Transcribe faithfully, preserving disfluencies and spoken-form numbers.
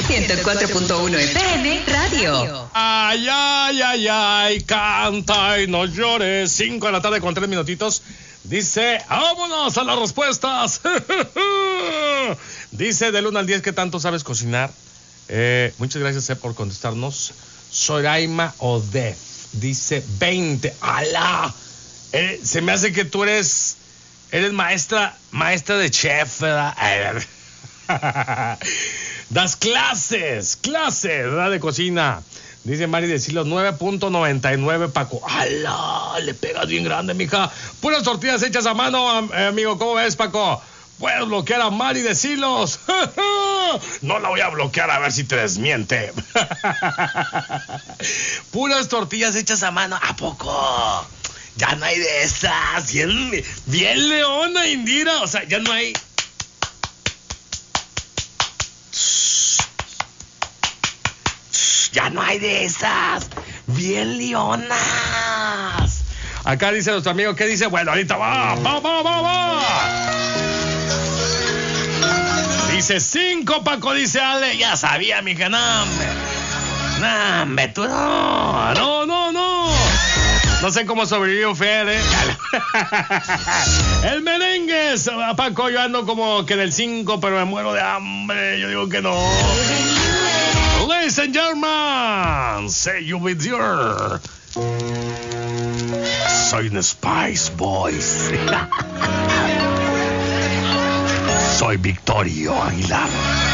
ciento cuatro punto uno F M Radio. Ay, ay, ay, ay, canta y no llores. Cinco de la tarde con tres minutitos. Dice, vámonos a las respuestas. Dice, del uno al diez, ¿qué tanto sabes cocinar? Eh, muchas gracias eh, por contestarnos. Soraima Odef dice veinte. ¡Alá! Eh, se me hace que tú eres eres maestra maestra de chef, ¿verdad? Das clases, clases, ¿verdad? De cocina. Dice Mari de Silos, nueve punto noventa y nueve, Paco. ¡Alá! Le pegas bien grande, mija. Puras tortillas hechas a mano, eh, amigo. ¿Cómo ves, Paco? Puedes bloquear a Mari de Silos. No la voy a bloquear a ver si te desmiente. Puras tortillas hechas a mano. ¿A poco? Ya no hay de esas. Bien, bien leona, Indira. O sea, ya no hay. Ya no hay de esas. Bien leonas. Acá dice nuestro amigo, ¿qué dice? Bueno, ahorita va. Va, va, va, va. Dice cinco, Paco, dice Ale. Ya sabía, mija, no, hombre. No, hombre, tú no. No, no, no. No sé cómo sobrevivió Fer, ¿eh? El merengue, Paco, yo ando como que del cinco, pero me muero de hambre. Yo digo que no. Ladies and gentlemen, say you with your... Soy un Spice Boys. Soy Victorio Aguilar.